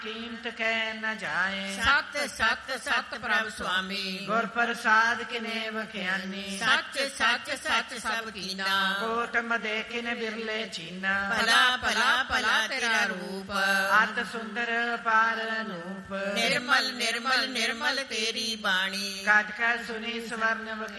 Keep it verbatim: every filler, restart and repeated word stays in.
ਕੀਮਤ ਕਹਿ ਨ ਜਾਏ। ਸਤ ਸਤ ਸਤ ਪ੍ਰਭ ਸੁਆਮੀ ਗੁਰ ਪ੍ਰਸਾਦ ਕਿਨੇ ਵਖਿਆਨੀ। ਸੱਚ ਸੱਚ ਸੱਚ ਸਭ ਕੀਨਾ ਕੋਟ ਮਦੇ ਕਿਨ ਬਿਰਲੇ ਚੀਨਾ। ਭਲਾ ਭਲਾ ਭਲਾ ਤੇਰਾ ਰੂਪ ਅਤ ਸੁੰਦਰ ਅਪਾਰ ਅਨੂਪ। ਨਿਰਮਲ ਨਿਰਮਲ ਨਿਰਮਲ ਤੇਰੀ ਬਾਣੀ ਕਟ ਕੈ ਸੁਨੀ ਸਵਰਨ